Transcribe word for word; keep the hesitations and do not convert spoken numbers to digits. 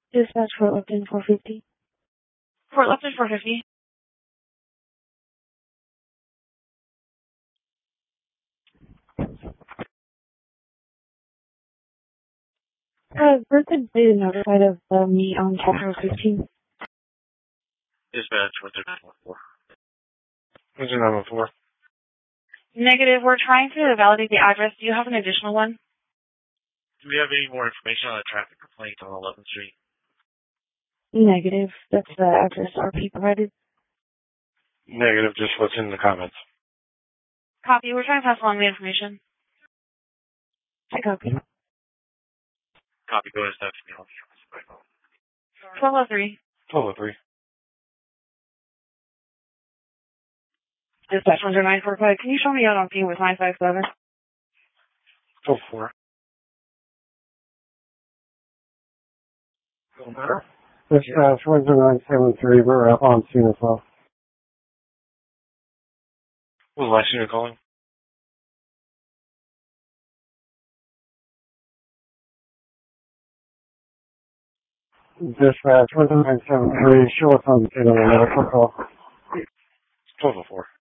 Dispatch Fort Lupton four fifty. Fort Lupton four fifty. Uh, person did notified of uh, me on chapter fifteen. Dispatch one zero nine one four. one zero nine one four. Negative. We're trying to validate the address. Do you have an additional one? Do we have any more information on a traffic complaint on eleventh Street? Negative. That's the address R P provided. Negative, just what's in the comments. Copy. We're trying to pass along the information. I copy. Copy, go to steps. twelve oh three. twelve oh three. Dispatch one zero nine four five. Can you show me out on scene with nine five seven? twelve four. Dispatch one zero nine seven three, we're up on scene as well. What was the last unit calling? Dispatch one zero nine seven three, show us on scene on the medical call. twelve oh four.